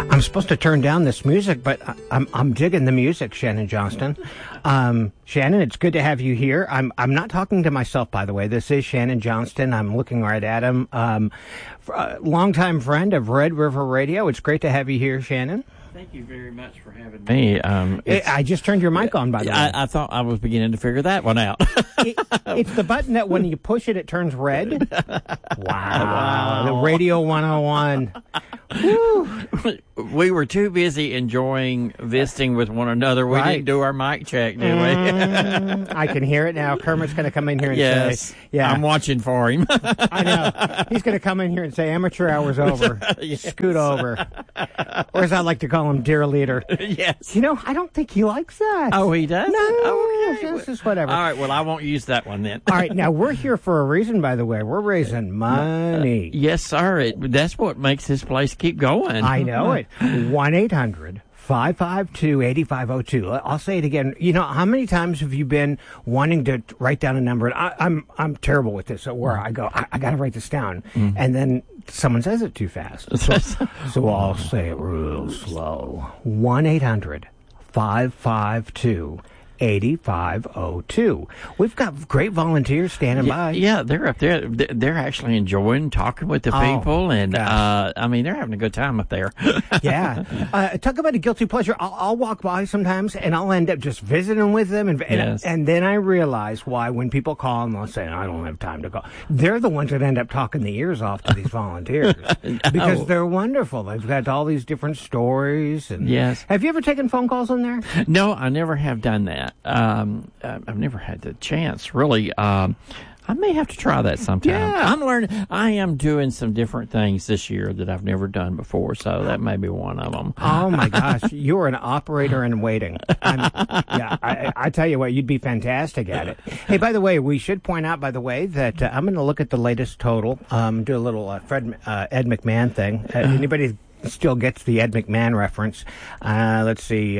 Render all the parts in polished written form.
I'm supposed to turn down this music, but I'm digging the music, Shannon Johnston. Shannon, it's good to have you here. I'm not talking to myself, by the way. This is Shannon Johnston. I'm looking right at him. Longtime friend of Red River Radio. It's great to have you here, Shannon. Thank you very much for having me. I just turned your mic on, by the way. I thought I was beginning to figure that one out. It's the button that when you push it, it turns red. Wow. The Radio 101. Woo. We were too busy enjoying visiting with one another. We didn't do our mic check, did we? I can hear it now. Kermit's going to come in here and say, yeah, I'm watching for him. I know. He's going to come in here and say, amateur hour's over. Yes. Scoot over. Or as I like to call him, dear leader. Yes. You know, I don't think he likes that. Oh, he does? No. Oh, okay. This is whatever. All right, well, I won't use that one then. All right, now we're here for a reason, by the way. We're raising money. Yes, sir. That's what makes this place keep going. I know it. 1-800-552-8502. I'll say it again. You know, how many times have you been wanting to write down a number? And I'm terrible with this. So where I go, I got to write this down. Mm-hmm. And then someone says it too fast. So I'll say it real slow. 1-800-552-8502. We've got great volunteers standing by. Yeah, they're up there. They're actually enjoying talking with the people, and I mean, they're having a good time up there. Yeah. Talk about a guilty pleasure. I'll walk by sometimes, and I'll end up just visiting with them, and then I realize why when people call and they'll say, "I don't have time to call." They're the ones that end up talking the ears off to these volunteers because they're wonderful. They've got all these different stories. And yes. Have you ever taken phone calls in there? No, I never have done that. I've never had the chance, really. I may have to try that sometime. Yeah. I'm learning. I am doing some different things this year that I've never done before, so that may be one of them. Oh, my gosh. You're an operator in waiting. I tell you what, you'd be fantastic at it. Hey, by the way, we should point out, by the way, that I'm going to look at the latest total, do a little Ed McMahon thing. Anybody still gets the Ed McMahon reference. Let's see,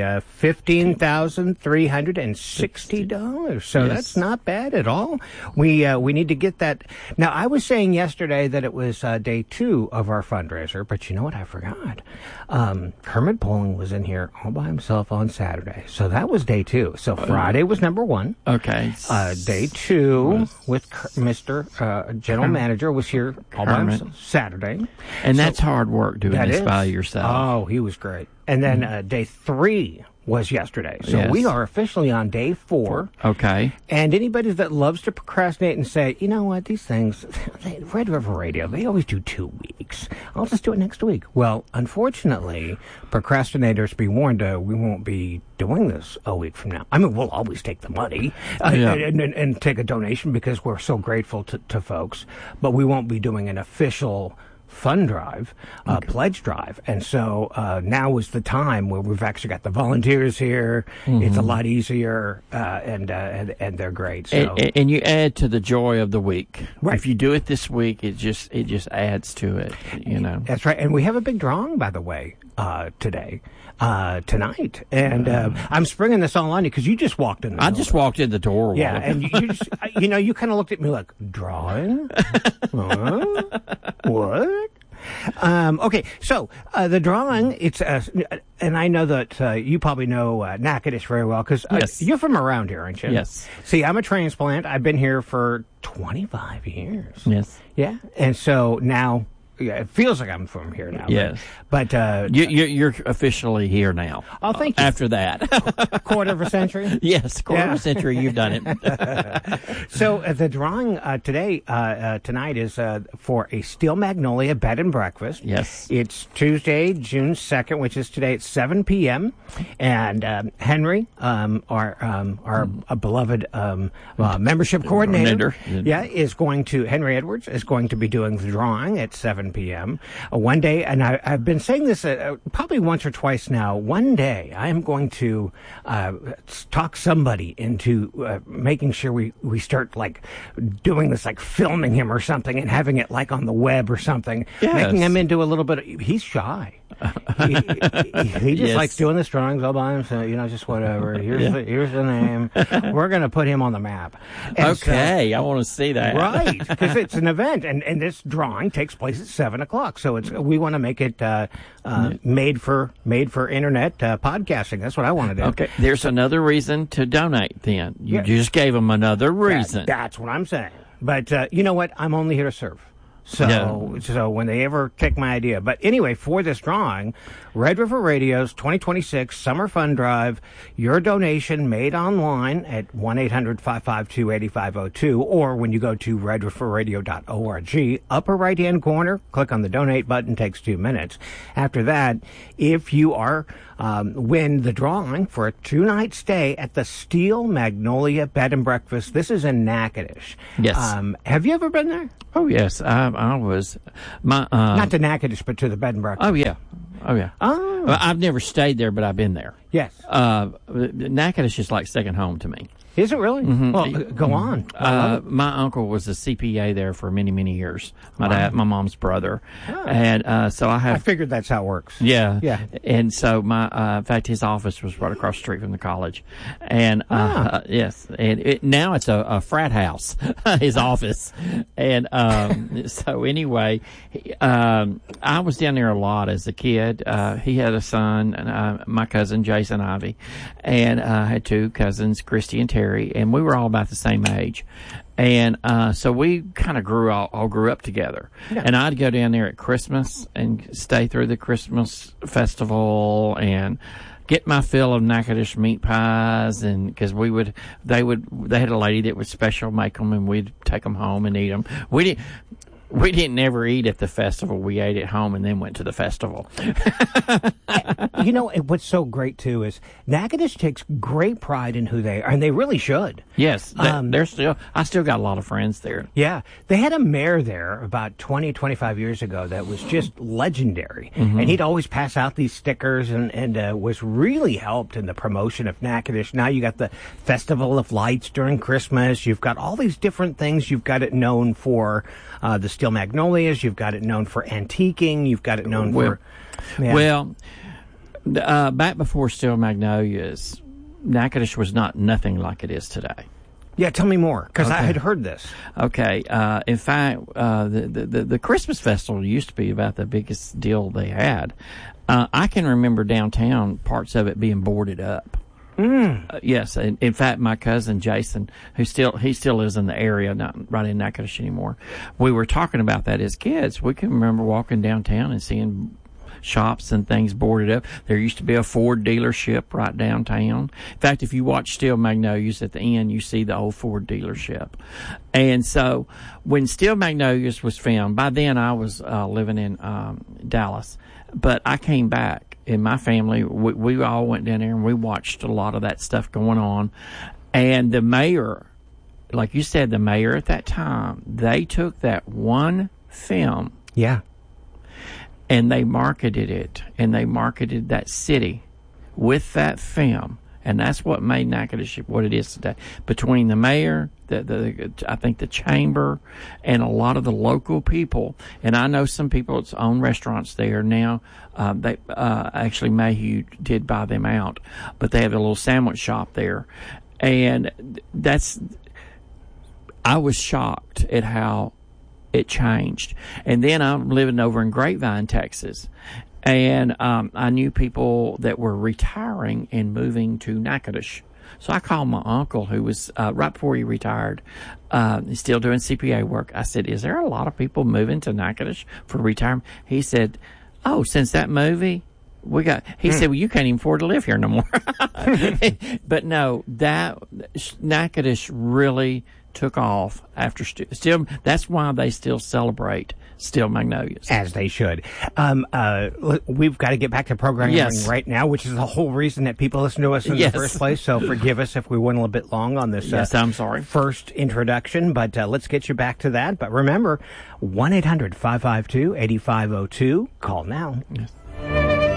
$15,360. So that's not bad at all. We need to get that. Now, I was saying yesterday that it was day 2 of our fundraiser, but you know what? I forgot. Kermit Poling was in here all by himself on Saturday. So that was day 2. So Friday was number 1. Okay. Day 2 with Mr. General Manager was here all by himself Saturday. And that's hard work doing this by yourself. Oh, he was great. And then day 3 was yesterday. So we are officially on day 4. Okay. And anybody that loves to procrastinate and say, you know what, these things, Red River Radio, they always do 2 weeks. I'll just do it next week. Well, unfortunately, procrastinators be warned, we won't be doing this a week from now. I mean, we'll always take the money and take a donation because we're so grateful to folks, but we won't be doing an official fund drive, pledge drive. And so now is the time where we've actually got the volunteers here. Mm-hmm. It's a lot easier, and they're great. So. And you add to the joy of the week. Right. If you do it this week, it just adds to it, you know. That's right. And we have a big drawing, by the way, tonight. And I'm springing this all on you because you just walked in the door. I just walked in the door. Yeah, and you just, you kind of looked at me like, drawing? What? Okay, so the drawing, it's and I know that you probably know Natchitoches very well because you're from around here, aren't you? Yes. See, I'm a transplant. I've been here for 25 years. Yes. Yeah, and so now. Yeah, it feels like I'm from here now. Yes, but you're officially here now. Oh, thank you. After that, a quarter of a century. Yes, quarter of a century. You've done it. So the drawing tonight is for a Steel Magnolia bed and breakfast. Yes, it's Tuesday, June 2nd, which is today at 7 p.m. And Henry, our beloved membership coordinator, Henry Edwards is going to be doing the drawing at 7 p.m. One day, and I've been saying this probably once or twice now, one day I am going to talk somebody into making sure we start like doing this, like filming him or something and having it like on the web or something, making him into a little bit he's shy. He just Yes. likes doing the drawings all by himself. Just whatever. Here's the name. We're going to put him on the map. And Okay, I want to see that. Right, because it's an event, and this drawing takes place at 7:00. So we want to make it made for internet podcasting. That's what I want to do. Okay, there's another reason to donate. Then you just gave them another reason. That's what I'm saying. But you know what? I'm only here to serve. So when they ever take my idea. But anyway, for this drawing, Red River Radio's 2026 Summer Fun Drive, your donation made online at 1-800-552-8502, or when you go to redriverradio.org, upper right-hand corner, click on the donate button, takes 2 minutes. After that, if you are win the drawing for a 2-night stay at the Steel Magnolia Bed and Breakfast. This is in Natchitoches. Yes. Have you ever been there? Oh yes, I was. Not to Natchitoches, but to the Bed and Breakfast. Oh yeah. Oh. Well, I've never stayed there, but I've been there. Yes. Natchitoches is like second home to me. Is it really? Mm-hmm. Well, go on. I love it. My uncle was a CPA there for many, many years. My mom's brother, and so I have. I figured that's how it works. Yeah. Yeah. And so in fact, his office was right across the street from the college. And, yes. And now it's a frat house, his office. And, so anyway, I was down there a lot as a kid. He had a son, my cousin, Jason Ivy, and, I had 2 cousins, Christy and Terry, and we were all about the same age. And so we kind of all grew up together. Yeah. And I'd go down there at Christmas and stay through the Christmas festival and get my fill of Natchitoches meat pies. And because they had a lady that would special make them, and we'd take them home and eat them. We didn't ever eat at the festival. We ate at home and then went to the festival. What's so great, too, is Natchitoches takes great pride in who they are, and they really should. Yes. I still got a lot of friends there. Yeah. They had a mayor there about 25 years ago that was just legendary. Mm-hmm. And he'd always pass out these stickers and was really helped in the promotion of Natchitoches. Now you got the Festival of Lights during Christmas. You've got all these different things. You've got it known for the Steel Magnolias. You've got it known for antiquing. You've got it known for... Yeah. Well, back before Steel Magnolias, Natchitoches was nothing like it is today. Yeah, tell me more, because I had heard this. Okay. In fact, the Christmas festival used to be about the biggest deal they had. I can remember downtown parts of it being boarded up. Yes, in fact, my cousin Jason, he still lives in the area, not right in Natchitoches anymore. We were talking about that as kids. We can remember walking downtown and seeing shops and things boarded up. There used to be a Ford dealership right downtown. In fact, if you watch Steel Magnolias at the end, you see the old Ford dealership. And so when Steel Magnolias was filmed, by then I was living in Dallas, but I came back. In my family, we all went down there and we watched a lot of that stuff going on. And the mayor, like you said, the mayor at that time, they took that one film. Yeah. And they marketed it. And they marketed that city with that film. And that's what made Natchitoches what it is today. Between the mayor, I think the chamber, and a lot of the local people. And I know some people that own restaurants there now. They actually Mayhew did buy them out, but they have a little sandwich shop there, and I was shocked at how it changed. And then I'm living over in Grapevine, Texas. And I knew people that were retiring and moving to Natchitoches. So I called my uncle, who was right before he retired, he's still doing CPA work. I said, is there a lot of people moving to Natchitoches for retirement? He said, oh, since that movie, he said, well, you can't even afford to live here no more. But no, that Natchitoches really took off after still. That's why they still celebrate Steel Magnolias, as they should. We've got to get back to programming right now, which is the whole reason that people listen to us in the first place. So forgive us if we went a little bit long on this. Yes, I'm sorry. First introduction, but let's get you back to that. But remember, 1-800-552-8502. Call now. Yes.